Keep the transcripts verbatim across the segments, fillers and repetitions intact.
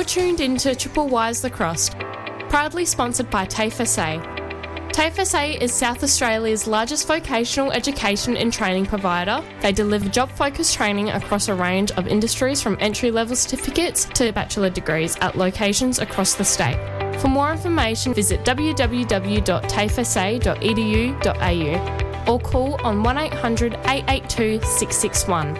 You're tuned into Triple Y's The Crust, proudly sponsored by TAFE S A. TAFE S A is South Australia's largest vocational education and training provider. They deliver job-focused training across a range of industries from entry-level certificates to bachelor degrees at locations across the state. For more information, visit w w w dot tafe s a dot e d u dot a u or call on one eight hundred eight eight two six six one.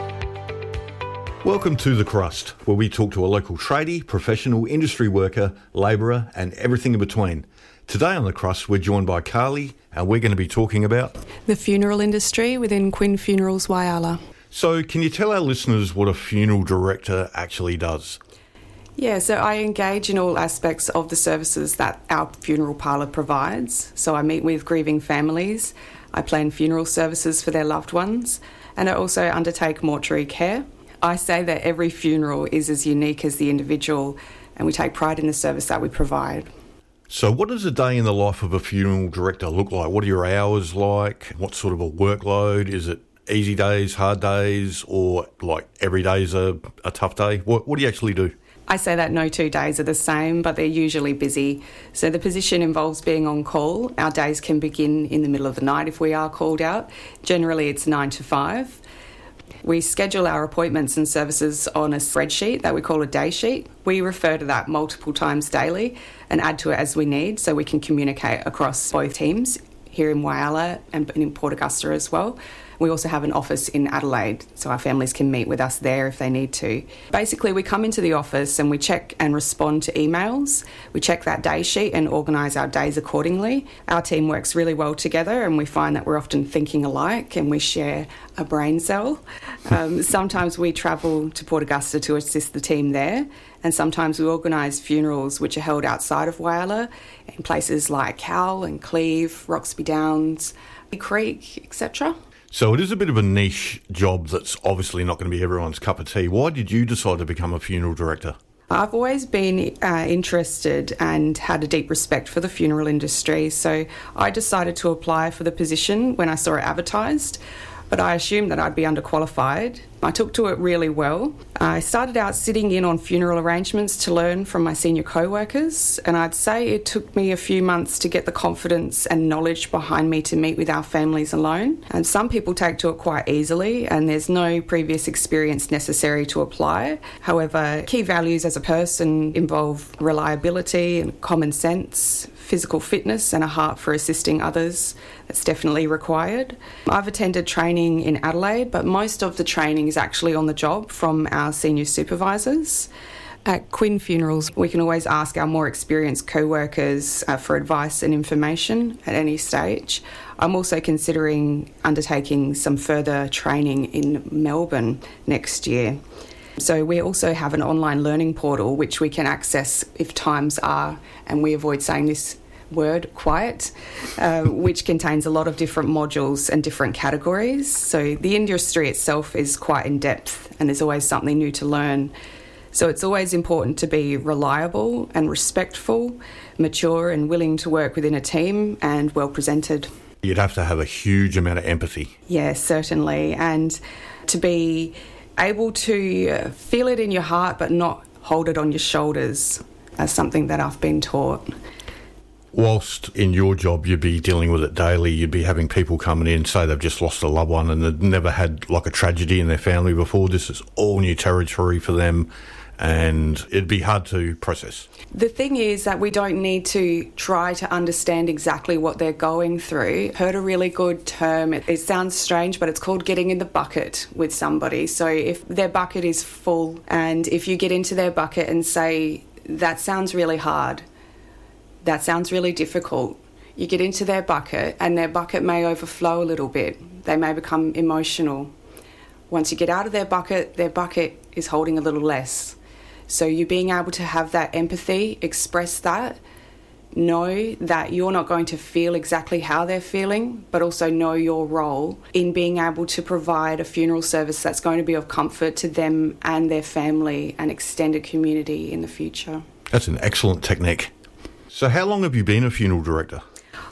Welcome to The Crust, where we talk to a local tradie, professional, industry worker, labourer and everything in between. Today on The Crust, we're joined by Carly, and we're going to be talking about the funeral industry within Quinn Funerals Whyalla. So can you tell our listeners what a funeral director actually does? Yeah, so I engage in all aspects of the services that our funeral parlour provides. So I meet with grieving families, I plan funeral services for their loved ones, and I also undertake mortuary care. I say that every funeral is as unique as the individual, and we take pride in the service that we provide. So what does a day in the life of a funeral director look like? What are your hours like? What sort of a workload? Is it easy days, hard days, or like every day is a, a tough day? What, what do you actually do? I say that no two days are the same, but they're usually busy. So the position involves being on call. Our days can begin in the middle of the night if we are called out. Generally, it's nine to five. We schedule our appointments and services on a spreadsheet that we call a day sheet. We refer to that multiple times daily and add to it as we need so we can communicate across both teams here in Whyalla and in Port Augusta as well. We also have an office in Adelaide, so our families can meet with us there if they need to. Basically, we come into the office and we check and respond to emails. We check that day sheet and organise our days accordingly. Our team works really well together, and we find that we're often thinking alike and we share a brain cell. Um, sometimes we travel to Port Augusta to assist the team there, and sometimes we organise funerals which are held outside of Whyalla in places like Cowell and Cleve, Roxby Downs, Creek, et cetera. So it is a bit of a niche job that's obviously not going to be everyone's cup of tea. Why did you decide to become a funeral director? I've always been uh, interested and had a deep respect for the funeral industry, so I decided to apply for the position when I saw it advertised, but I assumed that I'd be underqualified. I took to it really well. I started out sitting in on funeral arrangements to learn from my senior co-workers, and I'd say it took me a few months to get the confidence and knowledge behind me to meet with our families alone. And some people take to it quite easily, and there's no previous experience necessary to apply. However, key values as a person involve reliability and common sense, physical fitness and a heart for assisting others. That's definitely required. I've attended training in Adelaide, but most of the training is actually on the job from our senior supervisors. At Quinn Funerals, we can always ask our more experienced co-workers uh, for advice and information at any stage. I'm also considering undertaking some further training in Melbourne next year. So we also have an online learning portal which we can access if times are, and we avoid saying this word, quiet, uh, which contains a lot of different modules and different categories. So the industry itself is quite in depth and there's always something new to learn. So it's always important to be reliable and respectful, mature and willing to work within a team and well presented. You'd have to have a huge amount of empathy. Yes, certainly. And to be able to feel it in your heart but not hold it on your shoulders. That's something that I've been taught. Whilst in your job you'd be dealing with it daily, you'd be having people coming in, say they've just lost a loved one and they've never had like a tragedy in their family before. This is all new territory for them and it'd be hard to process. The thing is that we don't need to try to understand exactly what they're going through. I heard a really good term, it, it sounds strange, but it's called getting in the bucket with somebody. So if their bucket is full and if you get into their bucket and say, that sounds really hard, that sounds really difficult, you get into their bucket and their bucket may overflow a little bit. They may become emotional. Once you get out of their bucket, their bucket is holding a little less. So you being able to have that empathy, express that, know that you're not going to feel exactly how they're feeling, but also know your role in being able to provide a funeral service that's going to be of comfort to them and their family and extended community in the future. That's an excellent technique. So how long have you been a funeral director?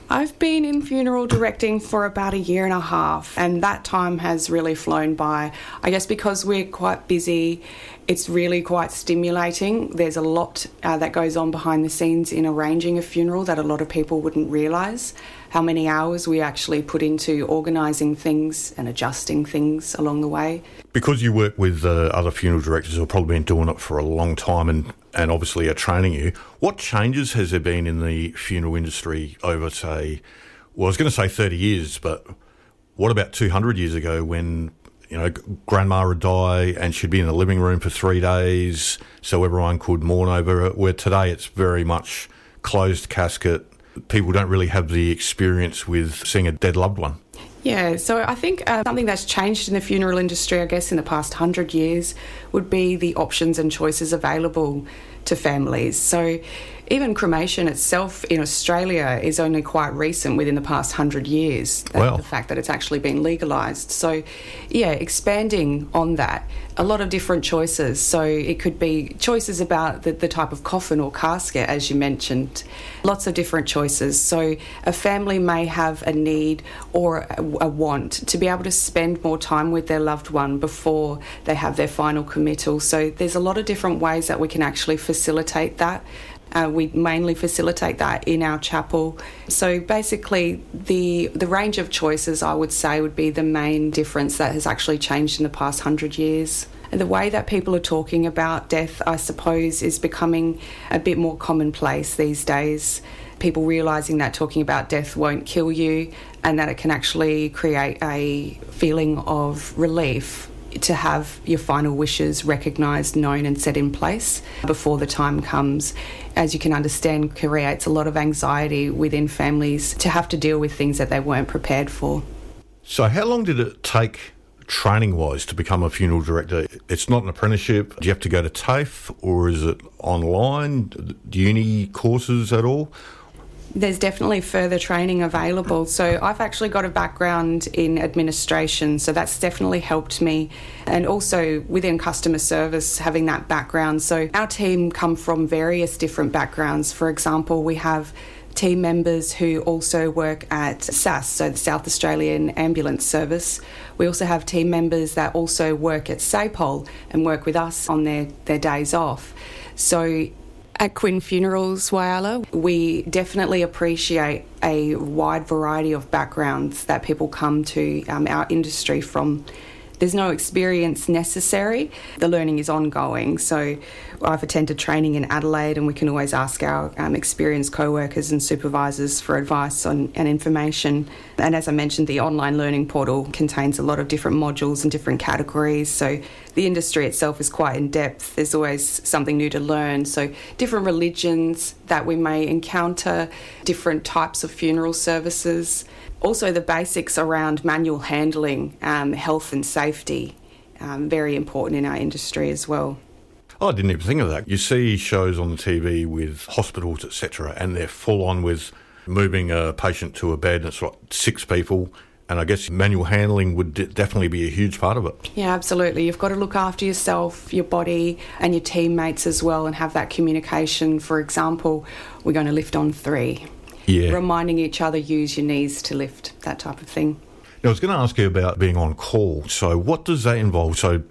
I've been in funeral directing for about a year and a half, and that time has really flown by. I guess because we're quite busy, it's really quite stimulating. There's a lot uh, that goes on behind the scenes in arranging a funeral that a lot of people wouldn't realise. How many hours we actually put into organising things and adjusting things along the way. Because you work with uh, other funeral directors who have probably been doing it for a long time and, and obviously are training you, what changes has there been in the funeral industry over, say, well, I was going to say thirty years, but what about two hundred years ago when, you know, grandma would die and she'd be in the living room for three days so everyone could mourn over it, where today it's very much closed casket. People don't really have the experience with seeing a dead loved one. Yeah, so I think uh, something that's changed in the funeral industry, I guess, in the past hundred years would be the options and choices available to families. So even cremation itself in Australia is only quite recent, within the past hundred years, Wow. the fact that it's actually been legalised. So, yeah, expanding on that, a lot of different choices. So it could be choices about the, the type of coffin or casket, as you mentioned, lots of different choices. So a family may have a need or a, a want to be able to spend more time with their loved one before they have their final committal. So there's a lot of different ways that we can actually facilitate that. Uh, we mainly facilitate that in our chapel. So basically the the range of choices, I would say, would be the main difference that has actually changed in the past hundred years. And the way that people are talking about death, I suppose, is becoming a bit more commonplace these days. People realising that talking about death won't kill you and that it can actually create a feeling of relief to have your final wishes recognised, known and set in place before the time comes. As you can understand, creates a lot of anxiety within families to have to deal with things that they weren't prepared for. So how long did it take training-wise to become a funeral director? It's not an apprenticeship. Do you have to go to TAFE or is it online, uni courses at all? There's definitely further training available. So I've actually got a background in administration, so that's definitely helped me. And also within customer service, having that background. So our team come from various different backgrounds. For example, we have team members who also work at S A S, so the South Australian Ambulance Service. We also have team members that also work at SAPOL and work with us on their, their days off. So at Quinn Funerals, Whyalla, we definitely appreciate a wide variety of backgrounds that people come to um, our industry from. There's no experience necessary. The learning is ongoing. So I've attended training in Adelaide and we can always ask our um, experienced co-workers and supervisors for advice on, and information. And as I mentioned, the online learning portal contains a lot of different modules and different categories. So the industry itself is quite in-depth. There's always something new to learn. So different religions that we may encounter, different types of funeral services. Also the basics around manual handling, um, health and safety, um, very important in our industry as well. Oh, I didn't even think of that. You see shows on the T V with hospitals, et cetera, and they're full on with moving a patient to a bed, and it's like six people, and I guess manual handling would d- definitely be a huge part of it. Yeah, absolutely. You've got to look after yourself, your body and your teammates as well, and have that communication. For example, we're going to lift on three. Yeah. Reminding each other, use your knees to lift, that type of thing. Now, I was going to ask you about being on call. So what does that involve? So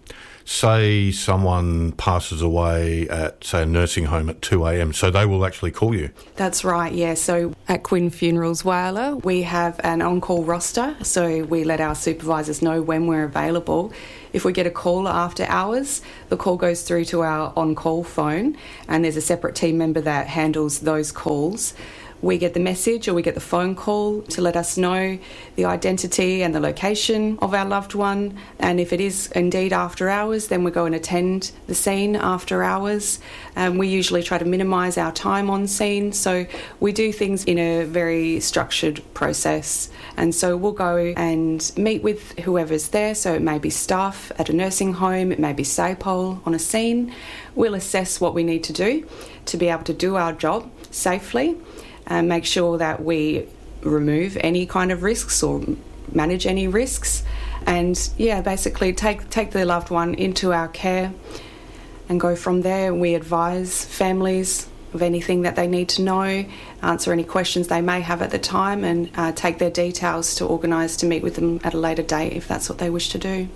say someone passes away at, say, a nursing home at two a.m, so they will actually call you? That's right, yeah. So at Quinn Funerals Whyalla, we have an on-call roster, so we let our supervisors know when we're available. If we get a call after hours, the call goes through to our on-call phone, and there's a separate team member that handles those calls. We get the message or we get the phone call to let us know the identity and the location of our loved one. And if it is indeed after hours, then we go and attend the scene after hours. Um, we usually try to minimise our time on scene. So we do things in a very structured process. And so we'll go and meet with whoever's there. So it may be staff at a nursing home, it may be SAPOL on a scene. We'll assess what we need to do to be able to do our job safely. And make sure that we remove any kind of risks or manage any risks, and yeah, basically take take the loved one into our care and go from there. We advise families of anything that they need to know, answer any questions they may have at the time, and uh, take their details to organise to meet with them at a later date if that's what they wish to do.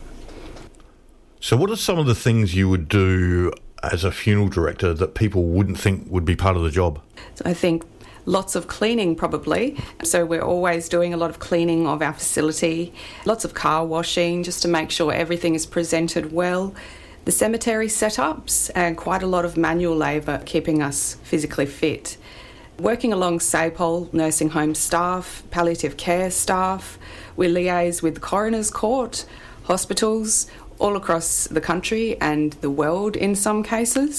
So what are some of the things you would do as a funeral director that people wouldn't think would be part of the job? So I think lots of cleaning probably. So we're always doing a lot of cleaning of our facility, lots of car washing just to make sure everything is presented well. The cemetery setups and quite a lot of manual labour keeping us physically fit. Working along SAPOL, nursing home staff, palliative care staff, we liaise with the coroner's court, hospitals all across the country and the world in some cases,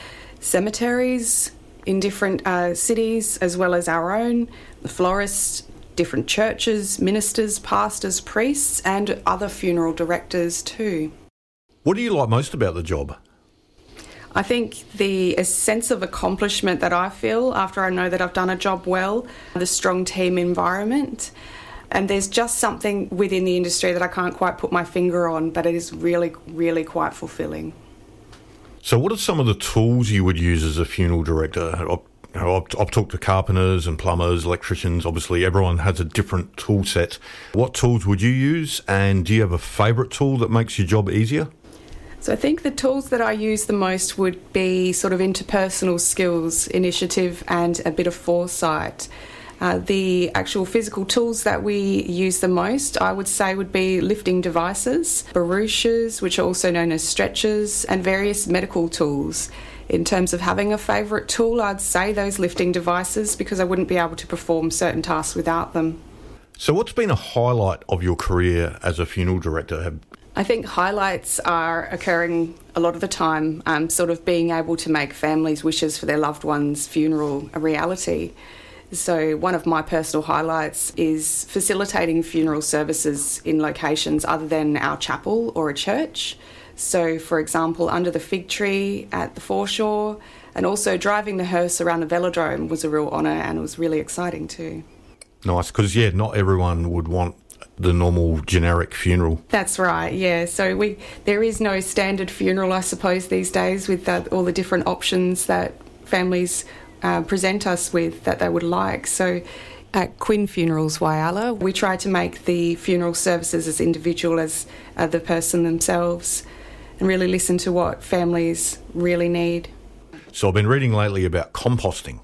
cemeteries in different uh, cities as well as our own, the florists, different churches, ministers, pastors, priests and other funeral directors too. What do you like most about the job? I think the a sense of accomplishment that I feel after I know that I've done a job well, the strong team environment, and there's just something within the industry that I can't quite put my finger on, but it is really, really quite fulfilling. So what are some of the tools you would use as a funeral director? I've, I've, I've talked to carpenters and plumbers, electricians, obviously everyone has a different tool set. What tools would you use, and do you have a favourite tool that makes your job easier? So I think the tools that I use the most would be sort of interpersonal skills, initiative and a bit of foresight. Uh, the actual physical tools that we use the most, I would say, would be lifting devices, barouches, which are also known as stretchers, and various medical tools. In terms of having a favourite tool, I'd say those lifting devices because I wouldn't be able to perform certain tasks without them. So what's been a highlight of your career as a funeral director? Have I think highlights are occurring a lot of the time, um, sort of being able to make families' wishes for their loved one's funeral a reality. So one of my personal highlights is facilitating funeral services in locations other than our chapel or a church. So, for example, under the fig tree at the foreshore, and also driving the hearse around the velodrome was a real honour, and it was really exciting too. Nice, because, yeah, not everyone would want the normal generic funeral. That's right, yeah. So we there is no standard funeral, I suppose, these days with the, all the different options that families uh, present us with that they would like. So at Quinn Funerals Whyalla, we try to make the funeral services as individual as uh, the person themselves and really listen to what families really need. So I've been reading lately about composting.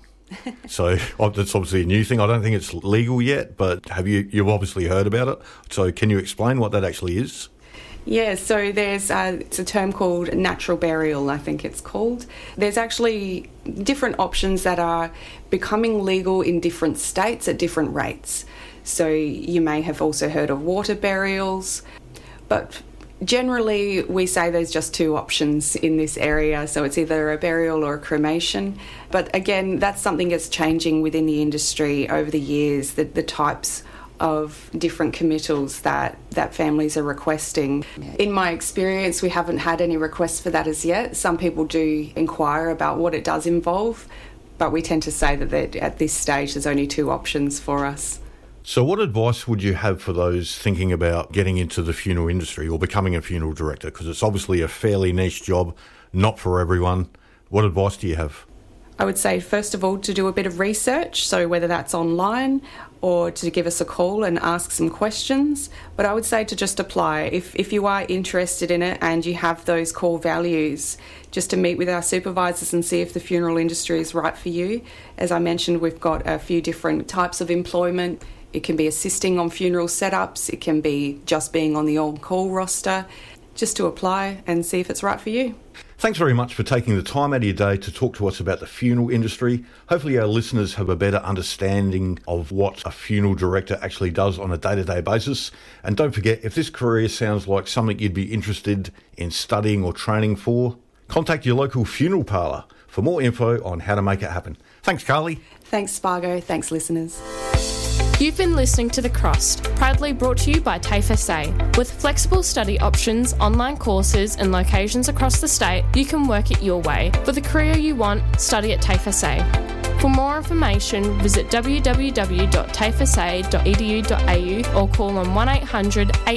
So that's obviously a new thing. I don't think it's legal yet, but have you, you've obviously heard about it. So can you explain what that actually is? Yeah, so there's uh, it's a term called natural burial, I think it's called. There's actually different options that are becoming legal in different states at different rates. So you may have also heard of water burials, but generally we say there's just two options in this area, so it's either a burial or a cremation. But again, that's something that's changing within the industry over the years, the, the types of different committals that, that families are requesting. In my experience, we haven't had any requests for that as yet. Some people do inquire about what it does involve, but we tend to say that at this stage there's only two options for us. So what advice would you have for those thinking about getting into the funeral industry or becoming a funeral director? Because it's obviously a fairly niche job, not for everyone. What advice do you have? I would say, first of all, to do a bit of research, so whether that's online or to give us a call and ask some questions. But I would say to just apply. If, if you are interested in it and you have those core values, just to meet with our supervisors and see if the funeral industry is right for you. As I mentioned, we've got a few different types of employment. It can be assisting on funeral setups, it can be just being on the on-call roster, just to apply and see if it's right for you. Thanks very much for taking the time out of your day to talk to us about the funeral industry. Hopefully our listeners have a better understanding of what a funeral director actually does on a day-to-day basis. And don't forget, if this career sounds like something you'd be interested in studying or training for, contact your local funeral parlour for more info on how to make it happen. Thanks, Carly. Thanks, Spargo. Thanks, listeners. You've been listening to The Crossed, proudly brought to you by TAFE S A. With flexible study options, online courses and locations across the state, you can work it your way. For the career you want, study at TAFE S A. For more information, visit w w w dot tafe s a dot e d u dot a u or call on one eight hundred, eight